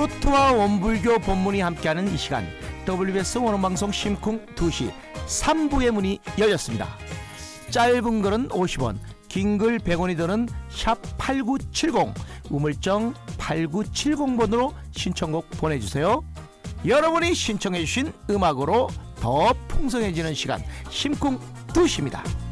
트로트와 원불교 본문이 함께하는 이 시간, WBS 원어방송 심쿵 2시 3부의 문이 열렸습니다. 짧은 글은 50원, 긴 글 100원이 드는 샵 8970, 우물정 8970번으로 신청곡 보내주세요. 여러분이 신청해주신 음악으로 더 풍성해지는 시간, 심쿵 2시입니다.